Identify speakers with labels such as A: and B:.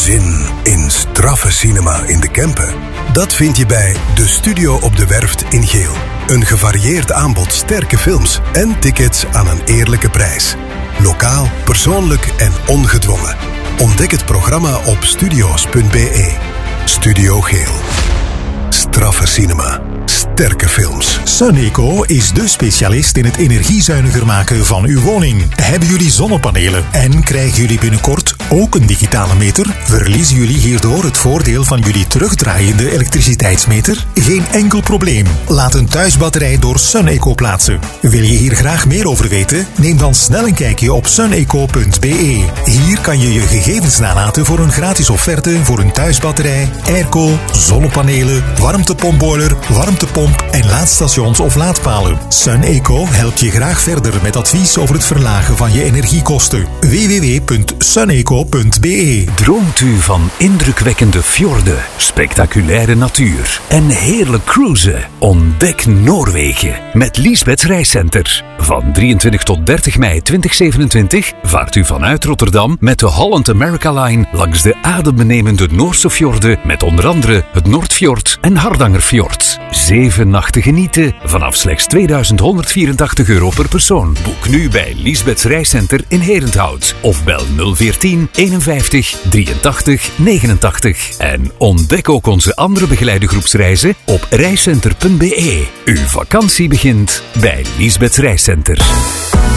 A: Zin in straffe cinema in de Kempen? Dat vind je bij De Studio op de Werft in Geel. Een gevarieerd aanbod sterke films en tickets aan een eerlijke prijs. Lokaal, persoonlijk en ongedwongen. Ontdek het programma op studio's.be. Studio Geel. Straffe cinema. Sterke films.
B: Suneco is de specialist in het energiezuiniger maken van uw woning. Hebben jullie zonnepanelen en krijgen jullie binnenkort ook een digitale meter? Verliezen jullie hierdoor het voordeel van jullie terugdraaiende elektriciteitsmeter? Geen enkel probleem. Laat een thuisbatterij door Suneco plaatsen. Wil je hier graag meer over weten? Neem dan snel een kijkje op suneco.be. Hier kan je je gegevens nalaten voor een gratis offerte voor een thuisbatterij, airco, zonnepanelen, warmtepompboiler, warmtepomp en laadstations of laadpalen. Suneco helpt je graag verder met advies over het verlagen van je energiekosten. www.suneco.be.
C: Droomt u van indrukwekkende fjorden, spectaculaire natuur en heerlijk cruisen? Ontdek Noorwegen met Liesbeth Reiscenter. Van 23 tot 30 mei 2027 vaart u vanuit Rotterdam met de Holland America Line langs de adembenemende Noorse fjorden met onder andere het Noordfjord en Hardangerfjord. 7 nachten genieten vanaf slechts €2184 per persoon. Boek nu bij Liesbeth Reiscenter in Herenthout of bel 014 51 83 89. En ontdek ook onze andere begeleide groepsreizen op reiscenter.be. Uw vakantie begint bij Liesbeth Reiscenter.